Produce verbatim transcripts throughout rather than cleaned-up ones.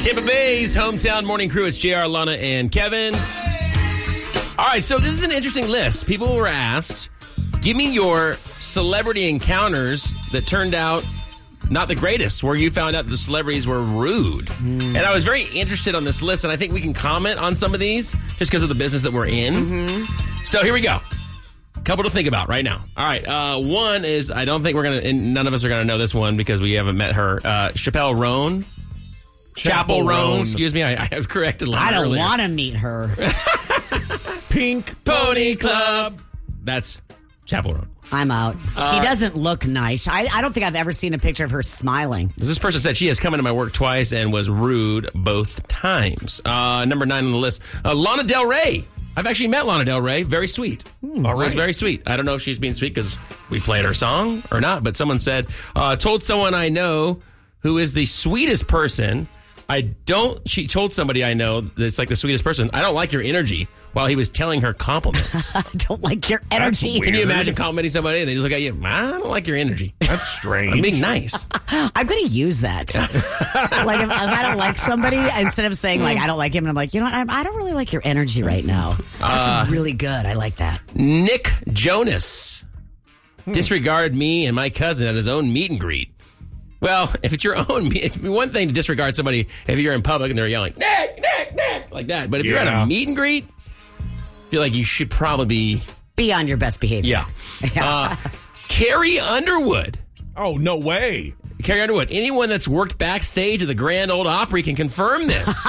Tampa Bay's hometown morning crew. It's J R, Lana, and Kevin. All right, so this is an interesting list. People were asked, give me your celebrity encounters that turned out not the greatest, where you found out the celebrities were rude. Mm. And I was very interested on this list, and I think we can comment on some of these just because of the business that we're in. Mm-hmm. So here we go. Couple to think about right now. All right, uh, one is, I don't think we're going to, and none of us are going to know this one because we haven't met her. Uh, Chappelle Roan. Chapel Roan, excuse me. I, I have corrected Lana I don't earlier. want to meet her. Pink Pony Club. That's Chapel Roan. I'm out. Uh, she doesn't look nice. I, I don't think I've ever seen a picture of her smiling. This person said she has come into my work twice and was rude both times. Uh, number nine on the list, uh, Lana Del Rey. I've actually met Lana Del Rey. Very sweet. Mm, all right. It was very sweet. I don't know if she's being sweet because we played her song or not, but someone said, uh, told someone I know who is the sweetest person. I don't, she told somebody I know that's like the sweetest person, I don't like your energy, while he was telling her compliments. I don't like your energy. Can you imagine complimenting somebody and they just look at you, I don't like your energy. That's strange. I'm being nice. I'm going to use that. Like if, if I don't like somebody, instead of saying like, I don't like him, and I'm like, you know what, I, I don't really like your energy right now. That's uh, really good. I like that. Nick Jonas hmm. disregarded me and my cousin at his own meet and greet. Well, if it's your own, it's one thing to disregard somebody if you're in public and they're yelling, Nick, Nick, Nick, like that. But if yeah. you're at a meet and greet, I feel like you should probably be... Be on your best behavior. Yeah. yeah. Uh, Carrie Underwood. Oh, no way. Carrie Underwood. Anyone that's worked backstage at the Grand Ole Opry can confirm this.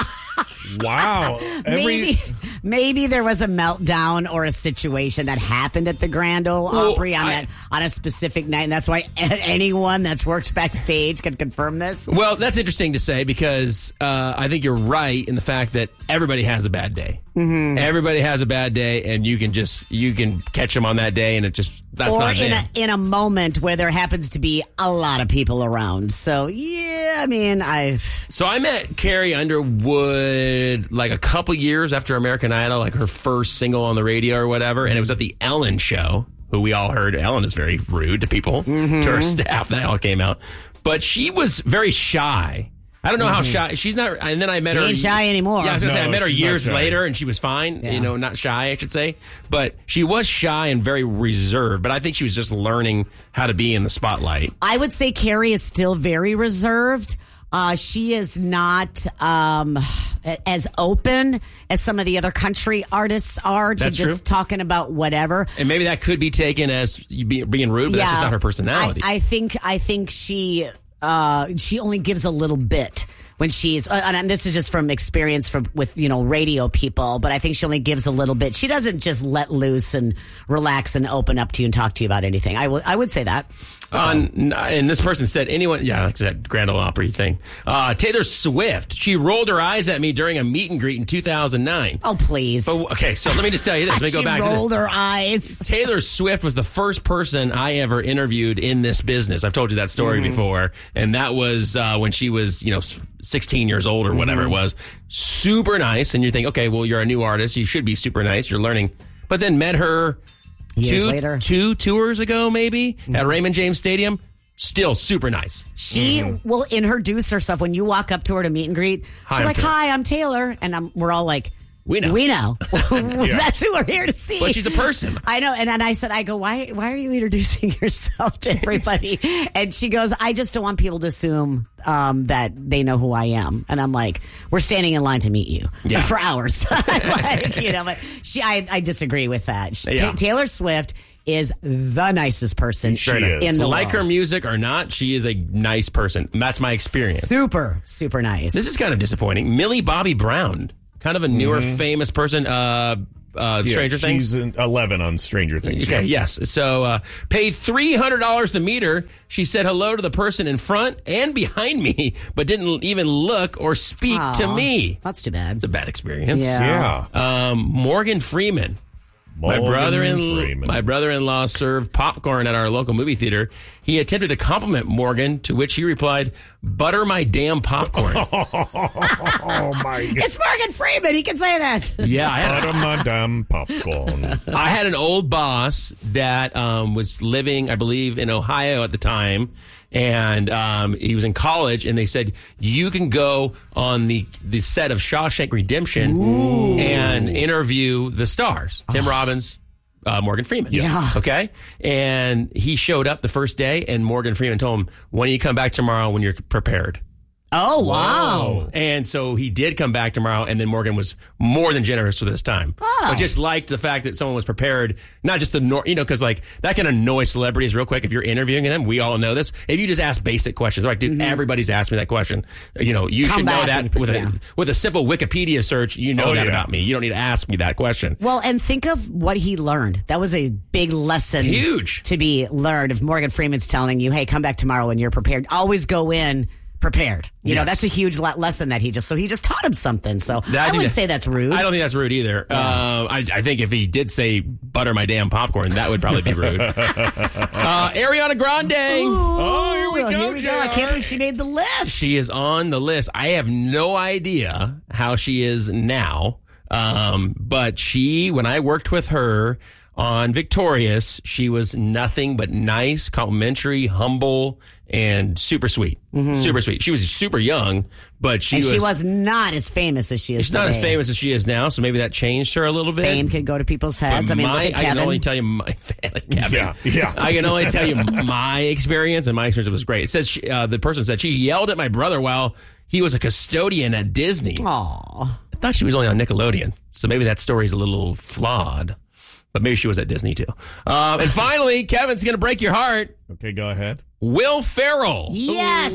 Wow. Every... Maybe, maybe there was a meltdown or a situation that happened at the Grand Ole well, Opry on, I, that, on a specific night, and that's why anyone that's worked backstage can confirm this. Well, that's interesting to say because uh, I think you're right in the fact that everybody has a bad day. Mm-hmm. Everybody has a bad day, and you can just you can catch them on that day, and it just that's or not in them. a in a moment where there happens to be a lot of people around. So yeah, I mean, I. So I met Carrie Underwood like a couple years after American Idol, like her first single on the radio or whatever, and it was at the Ellen Show, who we all heard Ellen is very rude to people, mm-hmm. to her staff. That all came out, but she was very shy. I don't know mm-hmm. how shy she's not. And then I met she her. Ain't shy anymore. Yeah, I was gonna no, say I met her years later, and she was fine. Yeah. You know, not shy, I should say. But she was shy and very reserved. But I think she was just learning how to be in the spotlight. I would say Carrie is still very reserved. Uh, she is not um, as open as some of the other country artists are to That's just true. talking about whatever. And maybe that could be taken as you be, being rude, but yeah, that's just not her personality. I, I think. I think she. Uh, she only gives a little bit when she's, uh, and this is just from experience from with, you know, radio people, but I think she only gives a little bit. She doesn't just let loose and relax and open up to you and talk to you about anything. I, w- I would say that. So. On, and this person said, anyone, yeah, like I said, Grand Ole Opry thing. Uh, Taylor Swift, she rolled her eyes at me during a meet and greet in two thousand nine. Oh, please. But, okay, so let me just tell you this. Let me go she back to this. She rolled her eyes. Taylor Swift was the first person I ever interviewed in this business. I've told you that story mm-hmm. before. And that was uh, when she was, you know, sixteen years old or whatever mm-hmm. it was. Super nice. And you think, okay, well, you're a new artist. You should be super nice. You're learning. But then met her Years two, later. two tours ago, maybe, mm-hmm. at Raymond James Stadium. Still super nice. She mm-hmm. will introduce herself when you walk up to her to meet and greet. Hi, She's I'm like, Taylor. hi, I'm Taylor. And I'm, we're all like, We know. We know. That's who we're here to see. But she's a person. I know. And then I said, I go, why Why are you introducing yourself to everybody? And she goes, I just don't want people to assume um, that they know who I am. And I'm like, we're standing in line to meet you yeah. for hours. Like, you know, but she, I, I disagree with that. She, yeah. T- Taylor Swift is the nicest person she in is. the like world. her music or not, she is a nice person. That's my experience. Super, super nice. This is kind of disappointing. Millie Bobby Brown, kind of a newer mm-hmm. famous person. Uh, uh, yeah, Stranger Things. She's an eleven on Stranger Things. Okay, yeah. yes. So uh, paid three hundred dollars to meet her. She said hello to the person in front and behind me, but didn't even look or speak Aww, to me. That's too bad. It's a bad experience. Yeah. yeah. Um, Morgan Freeman. My Morgan brother-in- Freeman. my brother-in-law served popcorn at our local movie theater. He attempted to compliment Morgan, to which he replied, "Butter my damn popcorn." Oh, my God. It's Morgan Freeman. He can say that. Yeah, I had, Butter my damn popcorn. I had an old boss that um, was living, I believe, in Ohio at the time. and um, he was in college, and they said you can go on the the set of Shawshank Redemption Ooh. and interview the stars, Tim oh. Robbins, uh, Morgan Freeman. Yeah. Okay. And he showed up the first day, and Morgan Freeman told him, "When you come back tomorrow, when you're prepared." Oh, wow. Whoa. And so he did come back tomorrow, and then Morgan was more than generous with his time. Oh. I just liked the fact that someone was prepared, not just the, nor- you know, because like that can annoy celebrities real quick if you're interviewing them. We all know this. If you just ask basic questions, like, dude, mm-hmm. everybody's asked me that question. You know, you come should know that and, with, yeah. a, with a simple Wikipedia search, you know oh, that yeah. about me. You don't need to ask me that question. Well, and think of what he learned. That was a big lesson. Huge. To be learned. If Morgan Freeman's telling you, hey, come back tomorrow when you're prepared, always go in prepared. You yes. know, that's a huge le- lesson that he just, so he just taught him something. So that, I wouldn't say that's rude. I don't think that's rude either. Yeah. Uh, I, I think if he did say butter my damn popcorn, that would probably be rude. uh, Ariana Grande. Ooh, oh, here we go, here we go. I can't believe she made the list. She is on the list. I have no idea how she is now. Um, but she, when I worked with her on Victorious, she was nothing but nice, complimentary, humble, and super sweet. Mm-hmm. Super sweet. She was super young, but she and was... she was not as famous as she is She's today. not as famous as she is now, so maybe that changed her a little bit. Fame can go to people's heads. But I mean, my, look at Kevin. I can only tell you my... Kevin. Yeah, yeah. I can only tell you my experience, and my experience was great. It says she, uh, the person said she yelled at my brother while he was a custodian at Disney. Aww. I thought she was only on Nickelodeon, so maybe that story's a little flawed. But maybe she was at Disney, too. Um, and finally, Kevin's going to break your heart. Okay, go ahead. Will Ferrell. Yes.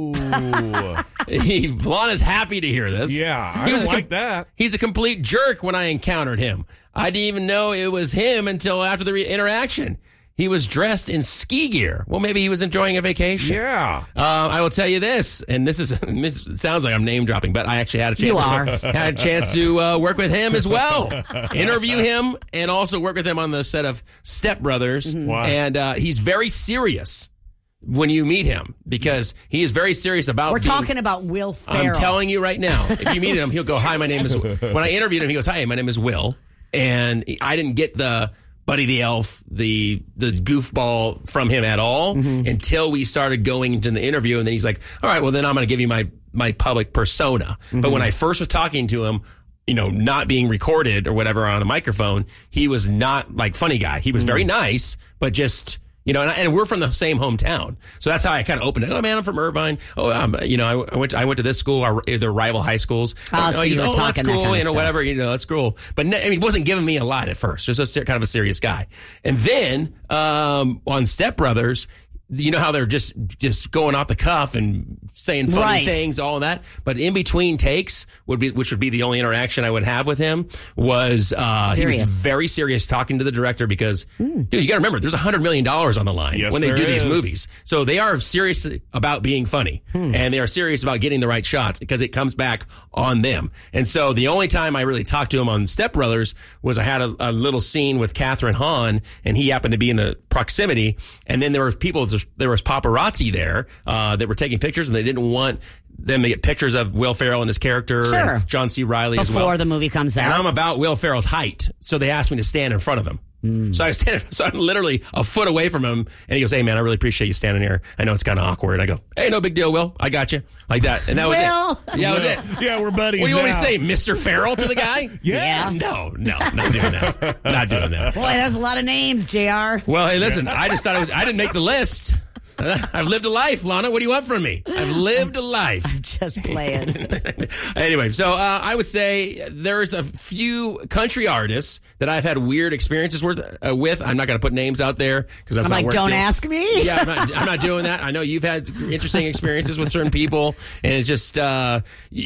he, Lana's happy to hear this. Yeah, I he don't was like com- that. He's a complete jerk when I encountered him. I didn't even know it was him until after the re- interaction. He was dressed in ski gear. Well, maybe he was enjoying a vacation. Yeah. Uh, I will tell you this, and this is it sounds like I'm name dropping, but I actually had a chance. You are. To, had a chance to uh, work with him as well, interview him, and also work with him on the set of Step Brothers. Mm-hmm. Wow. And uh, he's very serious when you meet him because he is very serious about. We're being, talking about Will Ferrell. I'm telling you right now. If you meet him, he'll go, "Hi, my name is." When I interviewed him, he goes, "Hi, my name is Will," and I didn't get the Buddy the Elf, the the goofball from him at all mm-hmm. until we started going into the interview. And then he's like, all right, well, then I'm going to give you my, my public persona. Mm-hmm. But when I first was talking to him, you know, not being recorded or whatever on a microphone, he was not like funny guy. He was mm-hmm. very nice, but just... You know, and, I, and we're from the same hometown, so that's how I kind of opened it. Oh man, I'm from Irvine. Oh, um, you know, I, I went. I went to this school. Our, they're rival high schools. Oh, so oh, you were oh, talking that's cool, that kind of you know, stuff. whatever. You know, that's cool. But ne- I mean, he wasn't giving me a lot at first. He was a ser- kind of a serious guy. And then um, on Step Brothers, you know how they're just just going off the cuff and saying funny right. things, all of that. But in between takes would be, which would be the only interaction I would have with him, was uh, he was very serious talking to the director because, mm. dude, you got to remember, there's a hundred million dollars on the line yes, when they do is. these movies. So they are serious about being funny hmm. and they are serious about getting the right shots because it comes back on them. And so the only time I really talked to him on Step Brothers was I had a, a little scene with Catherine Hahn and he happened to be in the proximity, and then there were people. There was paparazzi there uh, that were taking pictures, and they didn't want them to get pictures of Will Ferrell and his character sure. and John C. Reilly Before as well. the movie comes out. And I'm about Will Ferrell's height, so they asked me to stand in front of him. Mm. So I was standing, so I'm literally a foot away from him, and he goes, "Hey man, I really appreciate you standing here. I know it's kind of awkward." I go, "Hey, no big deal, Will. I got you." Like that, and that was Will. it. Yeah, that was it. Yeah, we're buddies. What do you now. want me to say, Mister Ferrell to the guy? Yes. No, no, not doing that. Not doing that. Boy, there's a lot of names, J R. Well, hey, listen, I just thought it was, I didn't make the list. I've lived a life, Lana. What do you want from me? I've lived a life. I'm just playing. Anyway, so uh, I would say there's a few country artists that I've had weird experiences with. Uh, with. I'm not going to put names out there because that's I'm not like, worth don't it. ask me. Yeah, I'm not, I'm not doing that. I know you've had interesting experiences with certain people, and it's just uh,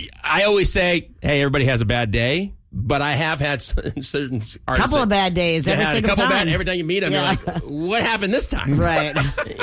I always say, hey, everybody has a bad day. But I have had certain artists. Couple of bad days every had single a couple time. Bad, every time you meet them, yeah. you're like, what happened this time? Right.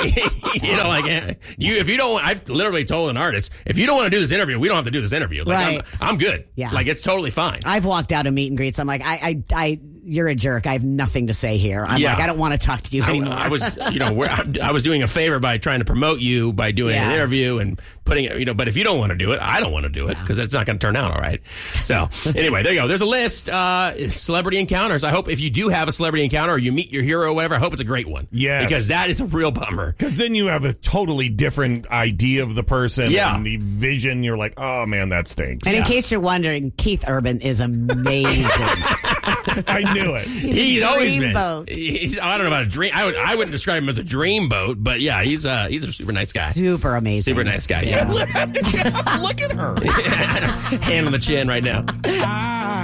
You know, like, you if you don't, I've literally told an artist, if you don't want to do this interview, we don't have to do this interview. Like, right. I'm, I'm good. Yeah. Like, it's totally fine. I've walked out of meet and greets. I'm like, I, I, I, you're a jerk. I have nothing to say here. I'm Yeah. like, I don't want to talk to you I, anymore. I was, you know, we're, I, I was doing a favor by trying to promote you by doing an Yeah. interview and putting it, you know, but if you don't want to do it, I don't want to do it because it's not going to turn out all right. So anyway, there you go. There's a list, uh, celebrity encounters. I hope if you do have a celebrity encounter or you meet your hero or whatever, I hope it's a great one. Yes. Because that is a real bummer. Because then you have a totally different idea of the person Yeah. and the vision. You're like, oh, man, that stinks. and in case you're wondering, Keith Urban is amazing. I knew it. He's, He's a always been. dreamboat. He's, I don't know about a dream. I would. I wouldn't describe him as a dreamboat, but yeah, he's uh he's a super nice guy. Super amazing. Super nice guy. Yeah. Look at her. Hand on the chin right now.